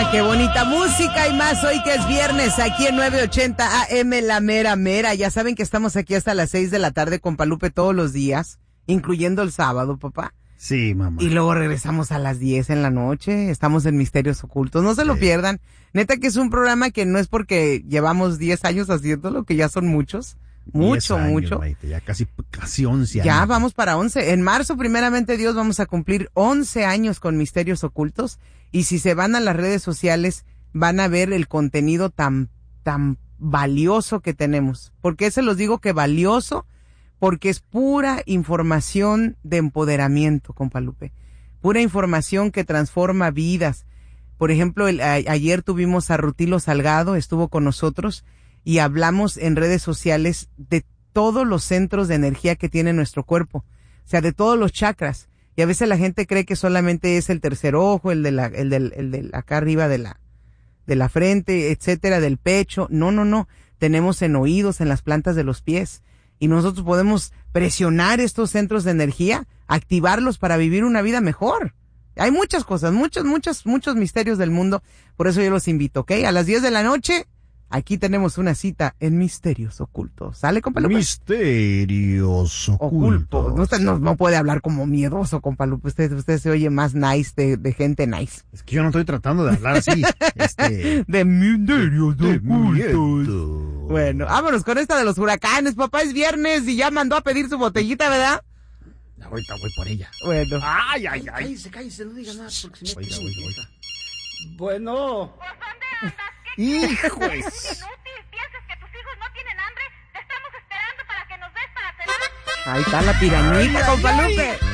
Qué bonita música y más hoy que es viernes aquí en 980 AM La Mera Mera. Ya saben que estamos aquí hasta las 6 de la tarde con Palupe todos los días, incluyendo el sábado, papá. Sí, mamá. Y luego regresamos a las 10 en la noche. Estamos en Misterios Ocultos. No se lo pierdan. Neta que es un programa que no es porque llevamos 10 años haciéndolo, que ya son muchos. Mucho. Maite, ya casi 11 años. Ya vamos para 11. En marzo, primeramente Dios, vamos a cumplir 11 años con Misterios Ocultos. Y si se van a las redes sociales, van a ver el contenido tan valioso que tenemos. ¿Por qué se los digo que valioso? Porque es pura información de empoderamiento, compa Lupe. Pura información que transforma vidas. Por ejemplo, ayer tuvimos a Rutilo Salgado, estuvo con nosotros y hablamos en redes sociales de todos los centros de energía que tiene nuestro cuerpo. O sea, de todos los chakras. Y a veces la gente cree que solamente es el tercer ojo, el de acá arriba de la frente, etcétera, del pecho. No. Tenemos en oídos, en las plantas de los pies. Y nosotros podemos presionar estos centros de energía, activarlos para vivir una vida mejor. Hay muchas cosas, muchos misterios del mundo. Por eso yo los invito, ¿ok? A las 10 de la noche, aquí tenemos una cita en Misterios Ocultos. ¿Sale, compa Lupe? Misterios Ocultos. Usted no puede hablar como miedoso, compa Lupe. Usted se oye más nice, de gente nice. Es que yo no estoy tratando de hablar así. De Misterios Ocultos. Miedo. Bueno, vámonos con esta de los huracanes. Papá, es viernes y ya mandó a pedir su botellita, ¿verdad? Ahorita voy por ella. Bueno. Ay. Cállese, no diga nada porque se me Oiga. Bueno. ¿Pues dónde andas? ¿Qué Hijos. inútil? ¿Piensas que tus hijos no tienen hambre? Te estamos esperando para que nos des para cenar. Ahí está la pirañita, compa Lupe.